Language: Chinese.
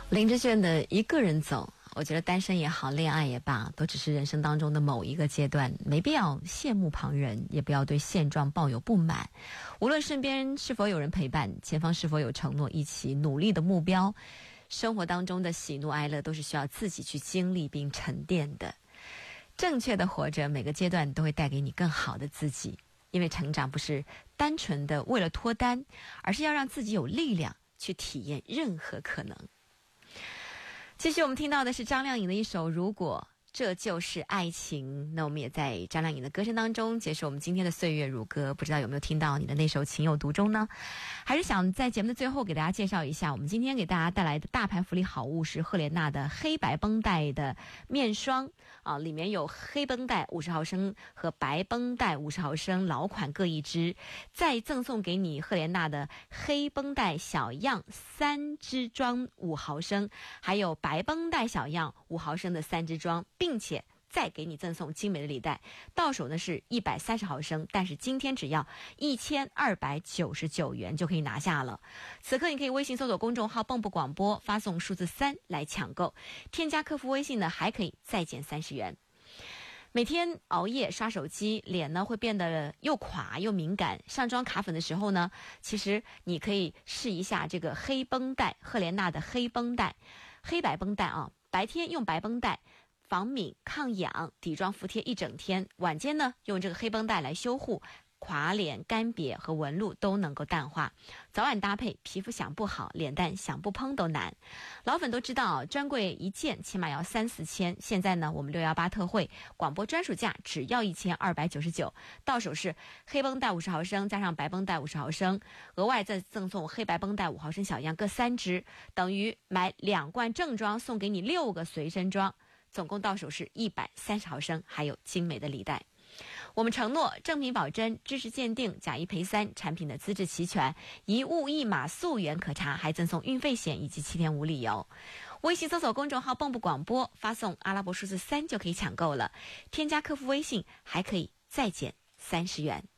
林志炫的一个人走，我觉得单身也好，恋爱也罢，都只是人生当中的某一个阶段，没必要羡慕旁人，也不要对现状抱有不满。无论身边是否有人陪伴，前方是否有承诺一起努力的目标，生活当中的喜怒哀乐都是需要自己去经历并沉淀的。正确的活着，每个阶段都会带给你更好的自己，因为成长不是单纯的为了脱单，而是要让自己有力量去体验任何可能。继续我们听到的是张靓颖的一首《如果这就是爱情》，那我们也在张靓颖的歌声当中结束我们今天的岁月如歌。不知道有没有听到你的那首情有独钟呢？还是想在节目的最后给大家介绍一下，我们今天给大家带来的大牌福利好物是赫莲娜的黑白绷带的面霜啊，里面有黑绷带50毫升和白绷带50毫升，老款各一支，再赠送给你赫莲娜的黑绷带小样3支装5毫升，还有白绷带小样5毫升的3支装，并且再给你赠送精美的礼袋，到手呢是130毫升，但是今天只要1299元就可以拿下了。此刻你可以微信搜索公众号蹦蹦广播，发送数字3来抢购，添加客服微信呢还可以再减30元。每天熬夜刷手机，脸呢会变得又垮又敏感，上妆卡粉的时候呢，其实你可以试一下这个黑绷带，赫莲娜的黑绷带，黑白绷带啊，白天用白绷带防敏抗痒，底妆服帖一整天，晚间呢用这个黑绷带来修护，垮脸干瘪和纹路都能够淡化，早晚搭配，皮肤想不好脸蛋想不嘭都难。老粉都知道专柜一件起码要3-4千，现在呢我们618特惠，广播专属价只要1299，到手是黑绷带50毫升加上白绷带50毫升，额外再赠送黑白绷带5毫升小样各3支，等于买2罐正装送给你6个随身装，总共到手是130毫升，还有精美的礼袋。我们承诺正品保真，知识鉴定，假一赔3，产品的资质齐全，一物一码溯源可查，还赠送运费险以及7天无理由。微信搜索公众号蹦蹦广播，发送阿拉伯数字3就可以抢购了，添加客服微信还可以再减30元。